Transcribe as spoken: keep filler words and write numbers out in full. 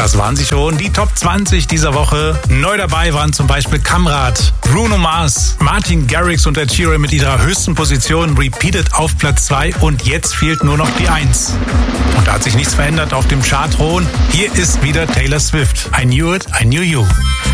Das waren sie schon, die Top zwanzig dieser Woche. Neu dabei waren zum Beispiel Kamrat, Bruno Mars, Martin Garrix und Ed Sheeran mit ihrer höchsten Position Repeated auf Platz zwei und jetzt fehlt nur noch die eins. Und da hat sich nichts verändert auf dem Chartthron. Hier ist wieder Taylor Swift. I knew it, I knew you.